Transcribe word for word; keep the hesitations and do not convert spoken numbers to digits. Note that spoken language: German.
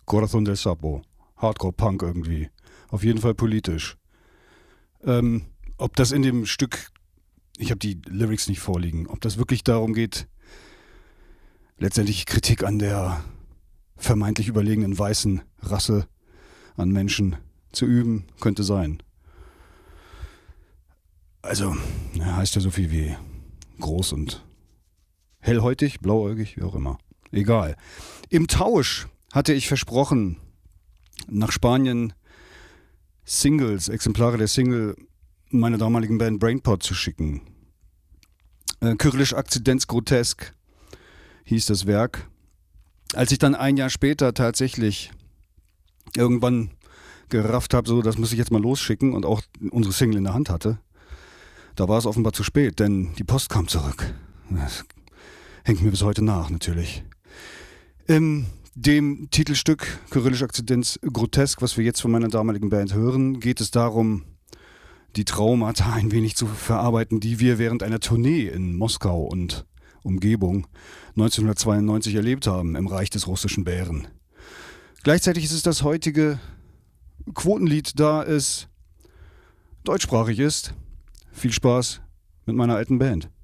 Corazón del Sapo. Hardcore-Punk irgendwie. Auf jeden Fall politisch. Ähm, ob das in dem Stück, ich habe die Lyrics nicht vorliegen, ob das wirklich darum geht, letztendlich Kritik an der vermeintlich überlegenen weißen Rasse an Menschen zu üben, könnte sein. Also, er heißt ja so viel wie groß und hellhäutig, blauäugig, wie auch immer. Egal. Im Tausch hatte ich versprochen, nach Spanien Singles, Exemplare der Single meiner damaligen Band Brainpod zu schicken. Äh, Kyrillisch Akzidenz Grotesk hieß das Werk. Als ich dann ein Jahr später tatsächlich irgendwann gerafft habe, so, das muss ich jetzt mal losschicken und auch unsere Single in der Hand hatte, da war es offenbar zu spät, denn die Post kam zurück. Das hängt mir bis heute nach, natürlich. In dem Titelstück Kyrillisch Akzidenz Grotesk, was wir jetzt von meiner damaligen Band hören, geht es darum, die Traumata ein wenig zu verarbeiten, die wir während einer Tournee in Moskau und Umgebung neunzehnhundertzweiundneunzig erlebt haben im Reich des russischen Bären. Gleichzeitig ist es das heutige Quotenlied, da es deutschsprachig ist. Viel Spaß mit meiner alten Band.